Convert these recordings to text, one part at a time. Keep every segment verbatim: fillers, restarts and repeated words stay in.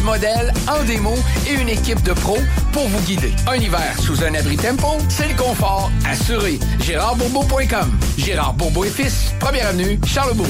modèles en démo et une équipe de pros pour vous guider. Un hiver sous un abri Tempo, c'est le confort assuré. Gérard Bourbeau point com. Gérard Bourbeau et Fils, première avenue, Charlebourg.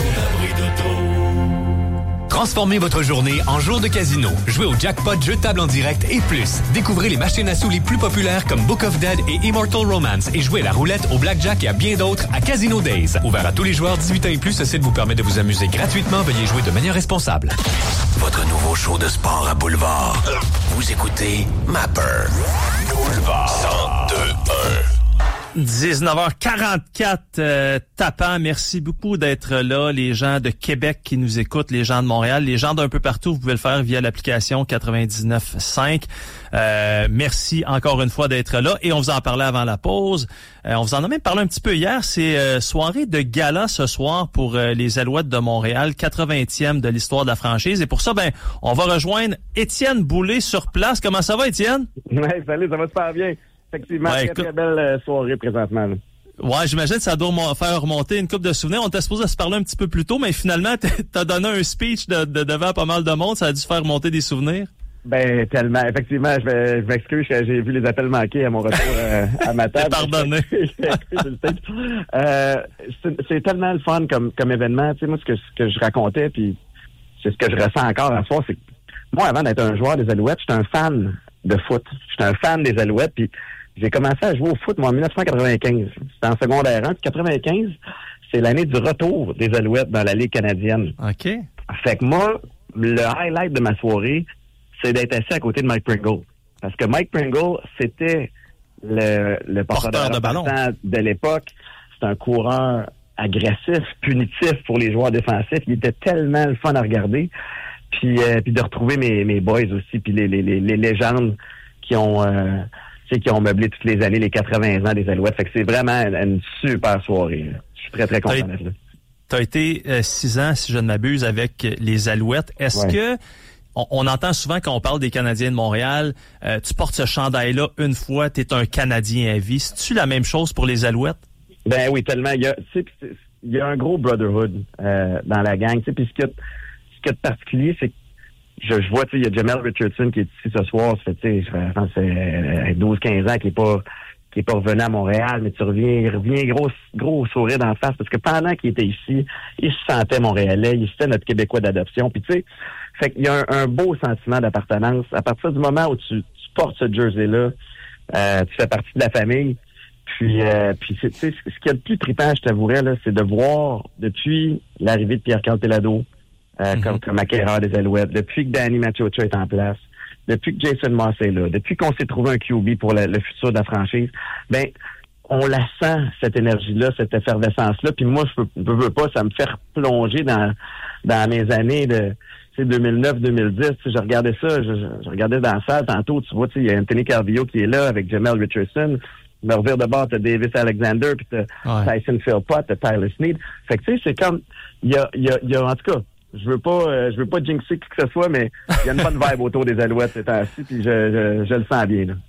Transformez votre journée en jour de casino. Jouez au jackpot, jeux de table en direct et plus. Découvrez les machines à sous les plus populaires comme Book of Dead et Immortal Romance et jouez à la roulette, au blackjack et à bien d'autres à Casino Days. Ouvert à tous les joueurs dix-huit ans et plus, ce site vous permet de vous amuser gratuitement. Veuillez jouer de manière responsable. Votre nouveau show de sport à Boulevard. Vous écoutez Mapper. Boulevard cent deux un. dix-neuf heures quarante-quatre, euh, tapant. Merci beaucoup d'être là. Les gens de Québec qui nous écoutent, les gens de Montréal, les gens d'un peu partout, vous pouvez le faire via l'application quatre-vingt-dix-neuf cinq. Euh, merci encore une fois d'être là. Et on vous en parlait avant la pause. Euh, on vous en a même parlé un petit peu hier. C'est euh, soirée de gala ce soir pour euh, les Alouettes de Montréal, quatre-vingtième de l'histoire de la franchise. Et pour ça, ben, on va rejoindre Étienne Boulay sur place. Comment ça va, Étienne? Ouais, salut, ça va super bien. Effectivement, ouais, très, écoute... très belle euh, soirée présentement. Là. Ouais, j'imagine que ça doit m- faire remonter une couple de souvenirs. On était supposé se parler un petit peu plus tôt, mais finalement, t'as donné un speech de, de, devant pas mal de monde. Ça a dû faire remonter des souvenirs. Ben, tellement. Effectivement, je, vais, je m'excuse, j'ai vu les appels manqués à mon retour euh, à ma table. Pardonné. euh, c'est, c'est tellement le fun comme, comme événement. Tu sais, moi, ce que, ce que je racontais, puis c'est ce que je ressens encore à ce soir, c'est que moi, avant d'être un joueur des Alouettes, j'étais un fan de foot. J'étais un fan des Alouettes, puis j'ai commencé à jouer au foot, moi, en dix-neuf cent quatre-vingt-quinze. C'était en secondaire un. Puis quatre-vingt-quinze, c'est l'année du retour des Alouettes dans la Ligue canadienne. OK. Fait que moi, le highlight de ma soirée, c'est d'être assis à côté de Mike Pringle. Parce que Mike Pringle, c'était le, le porteur de ballon de l'époque. C'est un coureur agressif, punitif pour les joueurs défensifs. Il était tellement le fun à regarder. Puis, euh, puis de retrouver mes, mes boys aussi, puis les, les, les, les légendes qui ont... Euh, qui ont meublé toutes les années, les quatre-vingts ans des Alouettes. Fait que c'est vraiment une, une super soirée. Je suis très, très content d'être là. Tu as été euh, six ans, si je ne m'abuse, avec les Alouettes. Est-ce ouais. que, on, on entend souvent quand on parle des Canadiens de Montréal, euh, tu portes ce chandail-là une fois, tu es un Canadien à vie. C'est-tu la même chose pour les Alouettes? Ben oui, tellement. Il y a, tu sais, il y a un gros brotherhood euh, dans la gang. Tu sais, puis ce qu'il y a, ce qu'il y a de particulier, c'est que Je, je vois, tu sais, il y a Jamel Richardson qui est ici ce soir. Ça fait, tu sais, je pense que c'est douze quinze ans qui est pas qui est pas revenu à Montréal, mais tu reviens, reviens gros, gros sourire d'en face, parce que pendant qu'il était ici, il se sentait montréalais, il se sentait notre Québécois d'adoption. Puis tu sais, fait qu'il y a un, un beau sentiment d'appartenance. À partir du moment où tu, tu portes ce jersey-là, euh, tu fais partie de la famille. Puis, euh, puis tu sais, ce qu'il y a de plus trippant, je t'avouerais, là, c'est de voir depuis l'arrivée de Pierre-Carl Péladeau, Euh, mm-hmm. comme, comme acquéreur des Alouettes, depuis que Danny Machocha est en place, depuis que Jason Moss est là, depuis qu'on s'est trouvé un Q B pour le, le futur de la franchise, ben on la sent, cette énergie-là, cette effervescence-là. Puis moi, je peux, je veux pas, ça me fait replonger dans, dans mes années de deux mille neuf deux mille dix. Je regardais ça, je, je regardais dans la salle tantôt, tu vois, il y a Anthony Carvillo qui est là avec Jamel Richardson. Je me revire de bord, t'as Davis Alexander, puis t'as ouais. Tyson Philpott, t'as Tyler Snead. Fait que tu sais, c'est comme, il y a, il y a, il y a, en tout cas, Je veux pas, euh, je veux pas jinxer qui que ce soit, mais il y a une bonne vibe autour des Alouettes ces temps-ci, puis je, je, je le sens bien, là.